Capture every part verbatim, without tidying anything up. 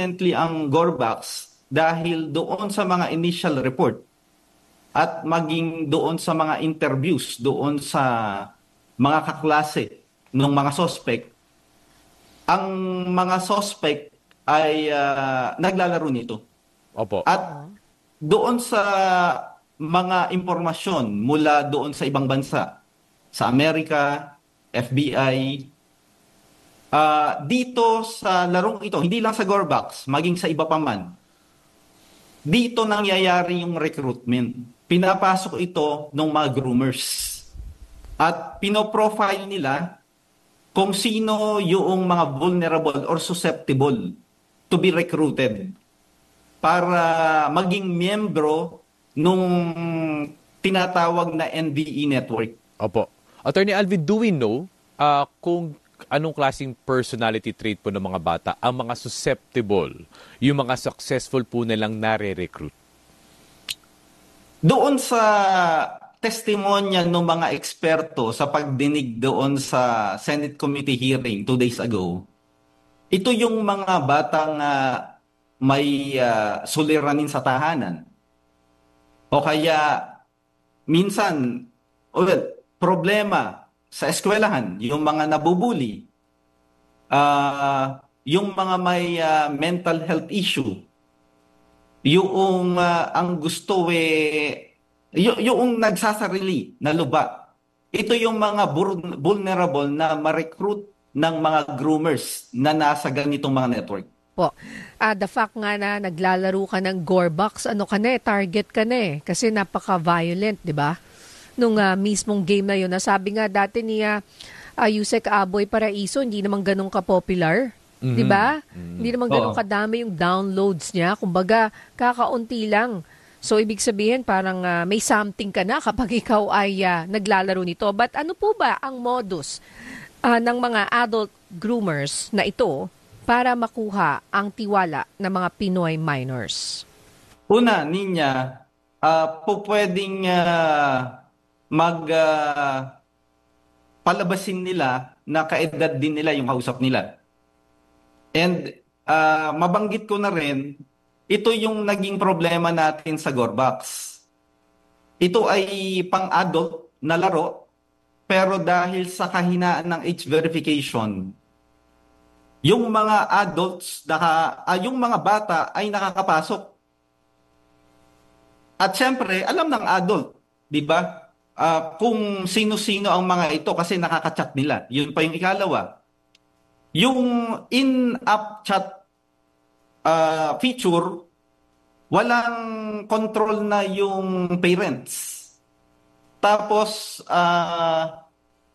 prominently ang Gorbax dahil doon sa mga initial report at maging doon sa mga interviews doon sa mga kaklase ng mga suspect. Ang mga suspect ay ah, naglalaro nito. Opo. At doon sa mga impormasyon mula doon sa ibang bansa, sa Amerika, F B I, ah, dito sa larong ito, hindi lang sa Gorbax, maging sa iba pa man, dito nangyayari yung recruitment. Pinapasok ito ng mga groomers. At pinoprofile nila kung sino yung mga vulnerable or susceptible to be recruited para maging miyembro nung tinatawag na N V E network. Opo. Attorney Alvin, do we know ah, kung anong klaseng personality trait po ng mga bata ang mga susceptible, yung mga successful po nilang nare-recruit? Doon sa testimonya ng mga eksperto sa pagdinig doon sa Senate Committee hearing two days ago, ito yung mga batang ah, may ah, suliranin sa tahanan. O kaya minsan, well, problema sa eskwelahan, yung mga nabubuli, ah, yung mga may ah, mental health issue, yung ah, ang gusto eh, y- yung nagsasarili na luba. Ito yung mga bur- vulnerable na ma-recruit ng mga groomers na nasa ganitong mga network. Po. Ah, the fact nga na naglalaro ka ng Gorbax, ano ka na eh, target ka na eh. Kasi napaka-violent, di ba? Nung ah, mismong game na yun. Nasabi nga dati ni ah, ah, Yusek Aboy Paraiso, hindi naman ganun ka-popular. Mhm. Di ba? Mhm. Hindi naman ganun Oo. kadami yung downloads niya. Kumbaga, kakaunti lang. So, ibig sabihin, parang ah, may something ka na kapag ikaw ay ah, naglalaro nito. But ano po ba ang modus ah, ng mga adult groomers na ito para makuha ang tiwala ng mga Pinoy minors? Una, Ninya, ah po pwedeng ah, mag ah, palabasin nila na kaedad din nila yung kausap nila. And ah, mabanggit ko na rin, ito yung naging problema natin sa Gorbax. Ito ay pang-adult na laro, pero dahil sa kahinaan ng age verification, yung mga adults, naka, ah, yung mga bata ay nakakapasok. At syempre, alam ng adult, di ba? Ah, kung sino-sino ang mga ito kasi nakaka-chat nila. Yun pa yung ikalawa. Yung in-app chat ah, feature, walang control na yung parents. Tapos, ah,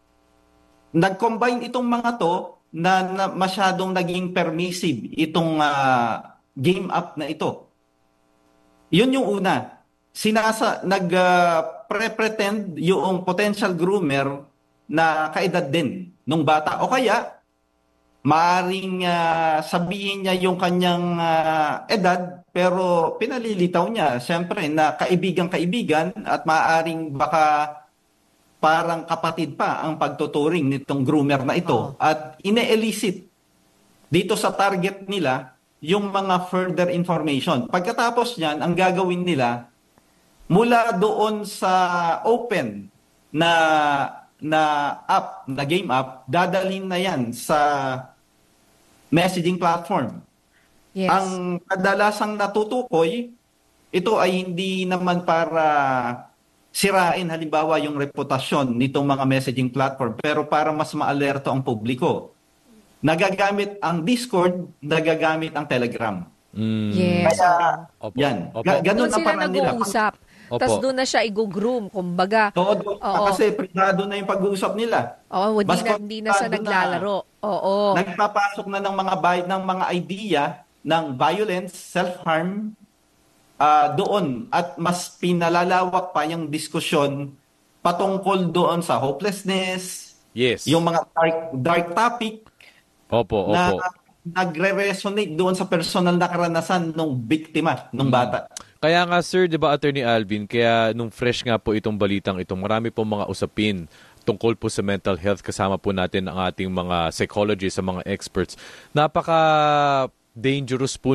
nag-combine itong mga to na, na masyadong naging permissive itong ah, game app na ito. Yun yung una. Sinasa nag ah, pre-pretend yung potential groomer na kaedad din nung bata o kaya maaring ah, sabihin niya yung kanyang ah, edad pero pinalilitaw niya siyempre na kaibigan-kaibigan at maaring baka parang kapatid pa ang pagtuturing nitong groomer na ito at ine-elicit dito sa target nila yung mga further information. Pagkatapos niyan, ang gagawin nila mula doon sa open na na app, na game app, dadalhin na yan sa messaging platform. Yes. Ang kadalasang natutukoy, ito ay hindi naman para sirain halimbawa yung reputasyon nitong mga messaging platform, pero para mas maalerto ang publiko. Nagagamit ang Discord, nagagamit ang Telegram. Mm. Yes. Opo. Yan. Opo. Ga- ganun Doon ang sila paraan nila. nag-uusap. Opo. Tapos doon na siya i-groom. Kumbaga, Todo, Oo. kasi privado na yung pag-uusap nila. oh, hindi Mas na, hindi na siya komplikado na. naglalaro. Oo. Nagpapasok na ng mga bay- ng mga idea ng violence, self-harm ah, doon at mas pinalalawak pa yung diskusyon patungkol doon sa hopelessness, Yes. yung mga dark, dark topic Opo, na opo. nagre-resonate doon sa personal na karanasan ng biktima, ng bata. Kaya nga sir, 'di ba Attorney Alvin, kaya nung fresh nga po itong balitang ito, marami pong mga usapin tungkol po sa mental health, kasama po natin ang ating mga psychologists, sa mga experts. Napaka dangerous po